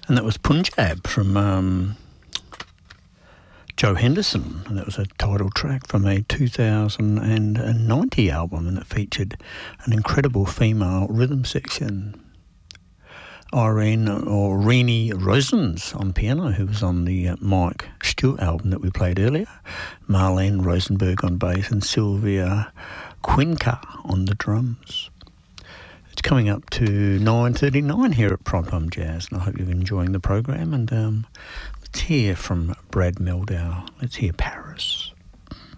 And that was Punjab from Joe Henderson, and that was a title track from a 2090 album, and it featured an incredible female rhythm section. Renee Rosens on piano, who was on the Mike Stewart album that we played earlier, Marlene Rosenberg on bass, and Sylvia Quinca on the drums. It's coming up to 9:39 here at Primetime Jazz, and I hope you're enjoying the program. And let's hear from Brad Mehldau. Let's hear Paris.